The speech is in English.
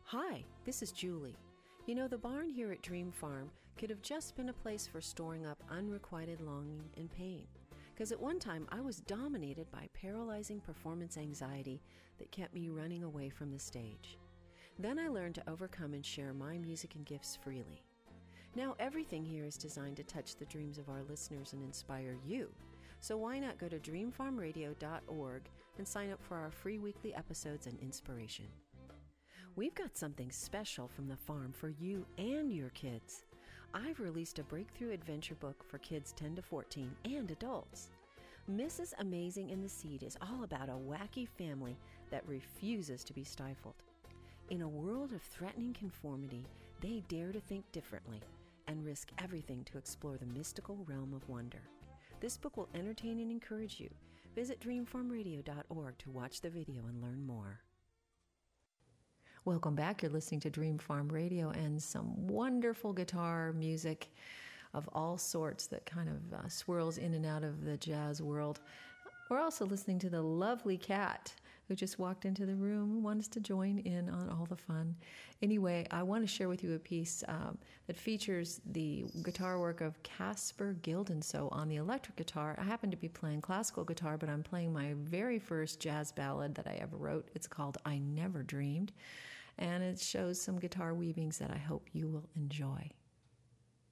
Hi, this is Julie. You know, the barn here at Dream Farm could have just been a place for storing up unrequited longing and pain. Because at one time I was dominated by paralyzing performance anxiety that kept me running away from the stage. Then I learned to overcome and share my music and gifts freely. Now everything here is designed to touch the dreams of our listeners and inspire you. So why not go to dreamfarmradio.org and sign up for our free weekly episodes and inspiration. We've got something special from the farm for you and your kids. I've released a breakthrough adventure book for kids 10 to 14 and adults. Mrs. Amazing and the Seed is all about a wacky family that refuses to be stifled. In a world of threatening conformity, they dare to think differently and risk everything to explore the mystical realm of wonder. This book will entertain and encourage you. Visit dreamfarmradio.org to watch the video and learn more. Welcome back. You're listening to Dream Farm Radio and some wonderful guitar music of all sorts that kind of swirls in and out of the jazz world. We're also listening to the lovely cat who just walked into the room and wants to join in on all the fun. Anyway, I want to share with you a piece that features the guitar work of Caspar Guildenstø on the electric guitar. I happen to be playing classical guitar, but I'm playing my very first jazz ballad that I ever wrote. It's called I Never Dreamed, and it shows some guitar weavings that I hope you will enjoy.